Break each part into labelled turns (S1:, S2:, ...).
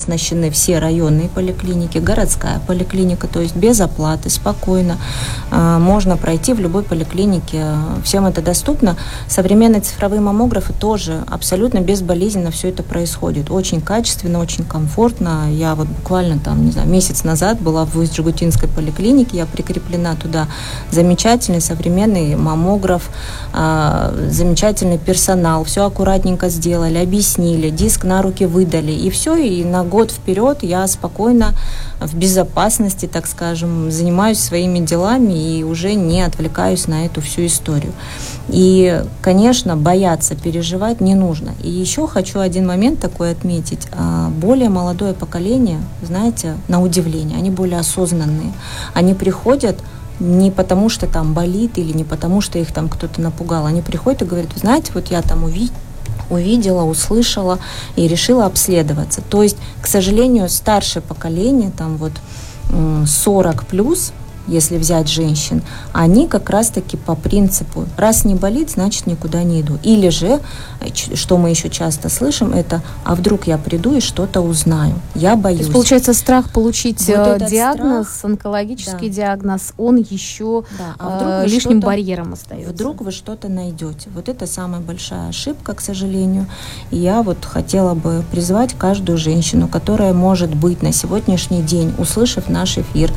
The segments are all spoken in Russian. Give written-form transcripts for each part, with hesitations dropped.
S1: оснащены все районные поликлиники, городская поликлиника, то есть без оплаты, спокойно можно пройти в любой поликлинике, всем это доступно. Современные цифровые маммографы тоже абсолютно безболезненно все это происходит, очень качественно, очень комфортно. Я вот буквально месяц назад была в Усть-Жигутинской поликлинике, я прикреплена туда, замечательный современный маммограф, замечательный персонал, все аккуратненько сделали, объяснили, диск на руки выдали, и все, и на год вперед я спокойно, в безопасности, так скажем, занимаюсь своими делами и уже не отвлекаюсь на эту всю историю. И, конечно, бояться, переживать не нужно. И еще хочу один момент такой отметить. Более молодое поколение, знаете, на удивление, они более осознанные. Они приходят не потому, что там болит или не потому, что их там кто-то напугал. Они приходят и говорят: вы знаете, вот я там увидела, услышала и решила обследоваться. То есть, к сожалению, старшее поколение, 40 плюс, если взять женщин, они как раз-таки по принципу: раз не болит, значит никуда не иду. Или же, что мы еще часто слышим, это: а вдруг я приду и что-то узнаю, я боюсь. То есть,
S2: получается, страх получить диагноз,
S1: страх,
S2: онкологический диагноз, он еще лишним барьером остается.
S1: Вдруг вы что-то найдете. Вот это самая большая ошибка, к сожалению. И я вот хотела бы призвать каждую женщину, которая, может быть, на сегодняшний день, услышав наш эфир,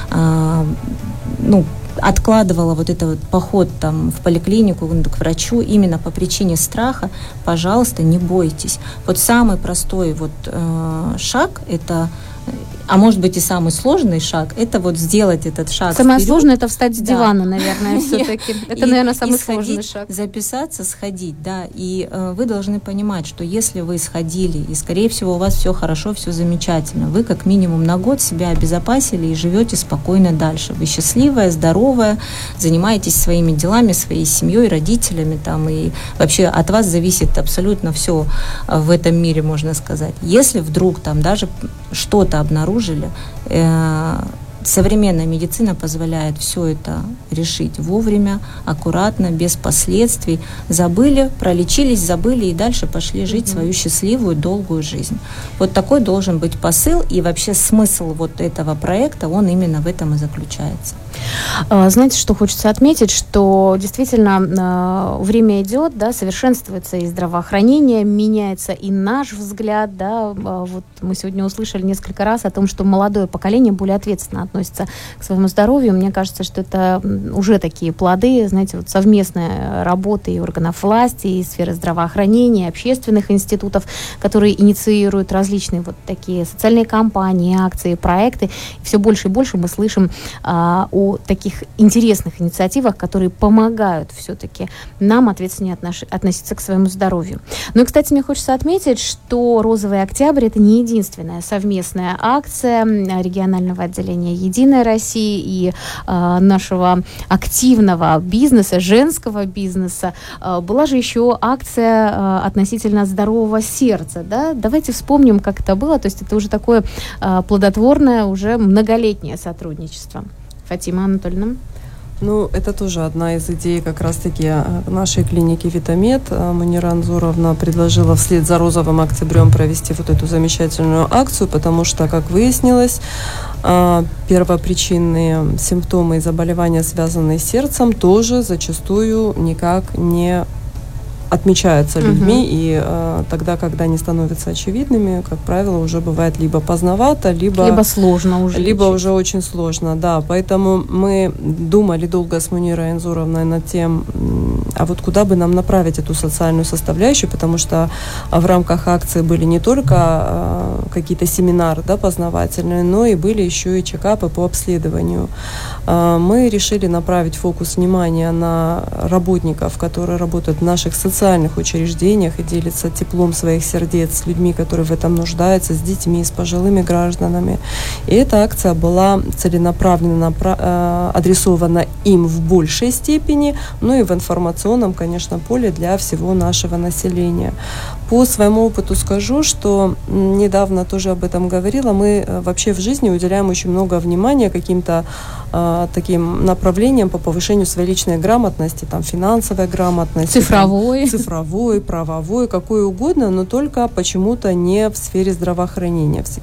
S1: откладывала вот этот поход в поликлинику, к врачу именно по причине страха, пожалуйста, не бойтесь. Вот самый простой шаг – это, а может быть и самый сложный шаг, это сделать этот шаг
S2: Самое
S1: вперед.
S2: Сложное – это встать с дивана, наверное, все-таки. Это, наверное, самый сложный шаг.
S1: Записаться, сходить, да. И вы должны понимать, что если вы сходили, и, скорее всего, у вас все хорошо, все замечательно, вы как минимум на год себя обезопасили и живете спокойно дальше. Вы счастливая, здоровая, занимаетесь своими делами, своей семьей, родителями, и вообще от вас зависит абсолютно все в этом мире, можно сказать. Если вдруг даже что-то обнаружили, современная медицина позволяет все это решить вовремя, аккуратно, без последствий. Забыли, пролечились, забыли и дальше пошли жить свою счастливую, долгую жизнь. Вот такой должен быть посыл, и вообще смысл этого проекта, он именно в этом и заключается.
S2: Знаете, что хочется отметить, что действительно время идет, совершенствуется и здравоохранение, меняется и наш взгляд, вот мы сегодня услышали несколько раз о том, что молодое поколение более ответственно относится к своему здоровью. Мне кажется, что это уже такие плоды, знаете, совместная работа и органов власти, и сферы здравоохранения, и общественных институтов, которые инициируют различные такие социальные кампании, акции, проекты. Все больше и больше мы слышим о таких интересных инициативах, которые помогают все-таки нам ответственнее относиться к своему здоровью. Ну и, кстати, мне хочется отметить, что «Розовый октябрь» — это не единственная совместная акция регионального отделения «Единой России» и нашего активного бизнеса, женского бизнеса. Была же еще акция относительно здорового сердца. Давайте вспомним, как это было. То есть это уже такое плодотворное, уже многолетнее сотрудничество. Фатима Анатольевна.
S3: Это тоже одна из идей как раз-таки нашей клиники «Витамед». Мунира Анзуровна предложила вслед за «Розовым октябрем» провести эту замечательную акцию, потому что, как выяснилось, первопричинные симптомы и заболевания, связанные с сердцем, тоже зачастую никак не отмечаются людьми, и тогда, когда они становятся очевидными, как правило, уже бывает либо поздновато, либо
S2: сложно уже.
S3: Либо уже очень сложно, да. Поэтому мы думали долго с Мунирой Анзуровной над тем, а куда бы нам направить эту социальную составляющую, потому что в рамках акции были не только какие-то семинары, познавательные, но и были еще и чекапы по обследованию. Мы решили направить фокус внимания на работников, которые работают в наших социальных учреждениях и делятся теплом своих сердец с людьми, которые в этом нуждаются, с детьми, с пожилыми гражданами. И эта акция была целенаправленно адресована им в большей степени, и в информационном, конечно, поле для всего нашего населения. По своему опыту скажу, что недавно тоже об этом говорила, мы вообще в жизни уделяем очень много внимания каким-то таким направлениям по повышению своей личной грамотности, финансовой грамотности, цифровой, правовой, какой угодно, но только почему-то не в сфере здравоохранения.